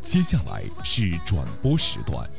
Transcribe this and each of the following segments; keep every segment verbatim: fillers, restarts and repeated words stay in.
接下来是转播时段。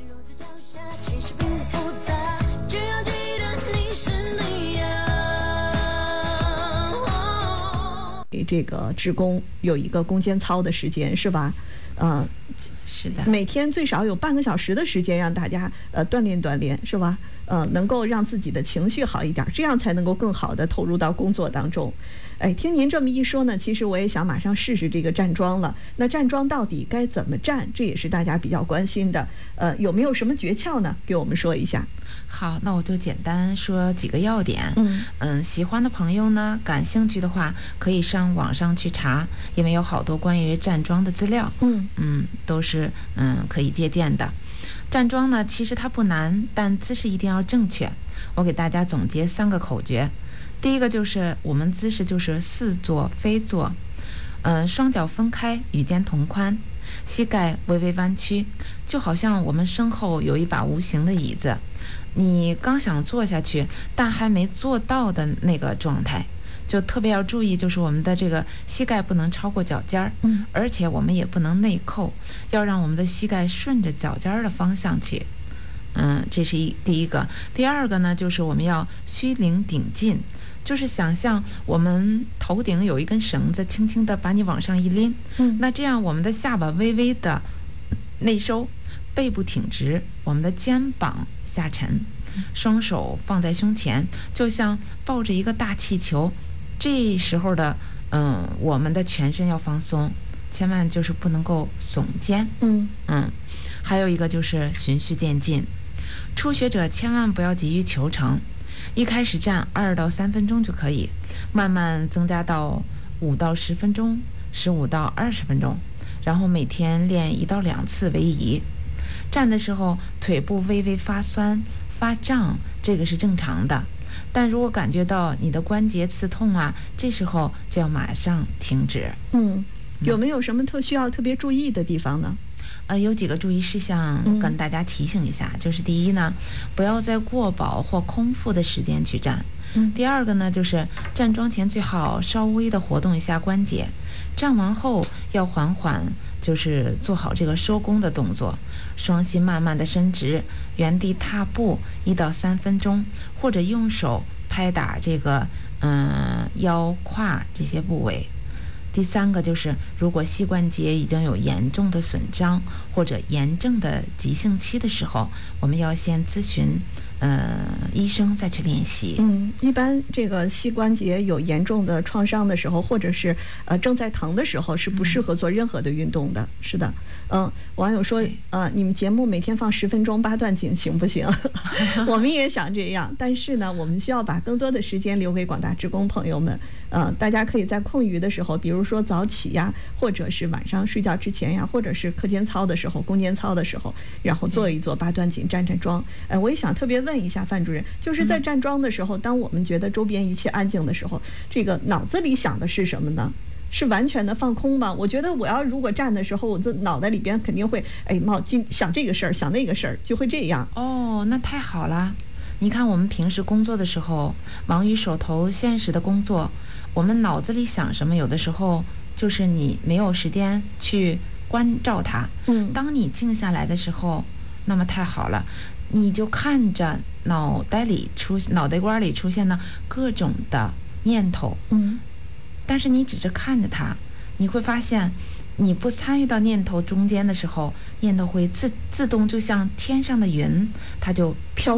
这个职工有一个攻坚操的时间是吧？呃， 是的， 每天最少有半个小时的时间让大家呃锻炼锻炼是吧？呃，能够让自己的情绪好一点，这样才能够更好的投入到工作当中。哎，听您这么一说呢，其实我也想马上试试这个站桩了。那站桩到底该怎么站？这也是大家比较关心的。呃，有没有什么诀窍呢？给我们说一下。 好，那我就简单说几个要点。 嗯嗯，喜欢的朋友呢，感兴趣的话，可以上网上去查，因为有好多关于站桩的资料。 嗯嗯，都是嗯可以借鉴的。站桩呢，其实它不难，但姿势一定要正确。我给大家总结三个口诀。第一个就是我们姿势就是似坐非坐，嗯、呃，双脚分开，与肩同宽，膝盖微微弯曲，就好像我们身后有一把无形的椅子，你刚想坐下去，但还没做到的那个状态。就特别要注意，就是我们的这个膝盖不能超过脚尖儿， 嗯， 而且我们也不能内扣，要让我们的膝盖顺着脚尖儿的方向去。嗯，这是一第一个。第二个呢，就是我们要虚灵顶劲，就是想象我们头顶有一根绳子，轻轻地把你往上一拎， 嗯， 那这样我们的下巴微微的内收，背部挺直，我们的肩膀下沉，双手放在胸前，就像抱着一个大气球。这时候的，嗯，我们的全身要放松，千万就是不能够耸肩。 嗯嗯，还有一个就是循序渐进，初学者千万不要急于求成，一开始站二到三分钟就可以，慢慢增加到五到十分钟，十五到二十分钟，然后每天练一到两次为宜。站的时候腿部微微发酸发胀，这个是正常的。但如果感觉到你的关节刺痛啊，这时候就要马上停止。 嗯，有没有什么特需要特别注意的地方呢？ 呃，有几个注意事项跟大家提醒一下，嗯、就是第一呢，不要在过饱或空腹的时间去站。 嗯、 第二个呢，就是站桩前最好稍微的活动一下关节，站完后要缓缓，就是做好这个收工的动作，双膝慢慢的伸直，原地踏步一到三分钟，或者用手拍打这个嗯腰胯这些部位。第三个就是，如果膝关节已经有严重的损伤或者炎症的急性期的时候，我们要先咨询呃医生再去练习。 嗯，一般这个膝关节有严重的创伤的时候，或者是呃正在疼的时候，是不适合做任何的运动的。嗯、是的，嗯，网友说，呃，你们节目每天放十分钟八段锦行不行？我们也想这样，但是呢，我们需要把更多的时间留给广大职工朋友们。呃，大家可以在空余的时候，比如说早起呀，或者是晚上睡觉之前呀，或者是课间操的时候、攻坚操的时候，然后做一做八段锦、站站桩。呃，我也想特别问一下范主任，就是在站桩的时候，当我们觉得周边一切安静的时候，这个脑子里想的是什么呢？是完全的放空吗？我觉得我要如果站的时候，我这脑袋里边肯定会哎冒进想这个事儿，想那个事儿，就会这样。 哦，那太好了。你看我们平时工作的时候，忙于手头现实的工作，我们脑子里想什么，有的时候就是你没有时间去关照它。 嗯， 当你静下来的时候，那么太好了，你就看着脑袋里出脑袋瓜里出现了各种的念头。 嗯， 但是你只是看着它，你会发现你不参与到念头中间的时候，念头会自自动就像天上的云，它就飘